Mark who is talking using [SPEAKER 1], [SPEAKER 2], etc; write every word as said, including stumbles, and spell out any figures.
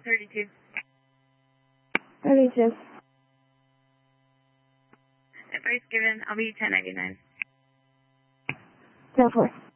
[SPEAKER 1] thirty-two.
[SPEAKER 2] thirty-two.
[SPEAKER 1] Advice given, I'll be ten ninety-nine.
[SPEAKER 2] Go for it.